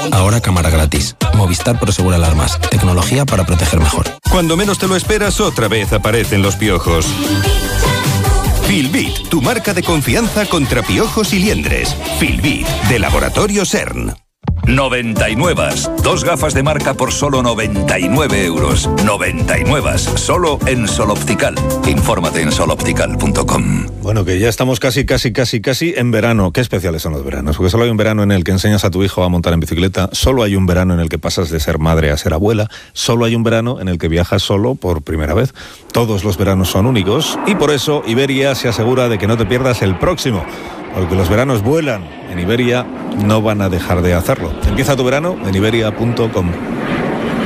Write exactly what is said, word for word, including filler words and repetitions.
Ahora cámara gratis. Movistar Prosegura Alarmas. Tecnología para proteger mejor. Cuando menos te lo esperas, otra vez aparecen los piojos. Filbit, tu marca de confianza contra piojos y liendres. Filbit, de Laboratorio CERN. noventa y nueve. Dos gafas de marca por solo noventa y nueve euros. noventa y nueve. Solo en Sol Optical. Infórmate en sol optical punto com. Bueno, que ya estamos casi, casi, casi, casi en verano. Qué especiales son los veranos, porque solo hay un verano en el que enseñas a tu hijo a montar en bicicleta, solo hay un verano en el que pasas de ser madre a ser abuela, solo hay un verano en el que viajas solo por primera vez. Todos los veranos son únicos y por eso Iberia se asegura de que no te pierdas el próximo, porque los veranos vuelan. En Iberia no van a dejar de hacerlo. Empieza tu verano en iberia punto com.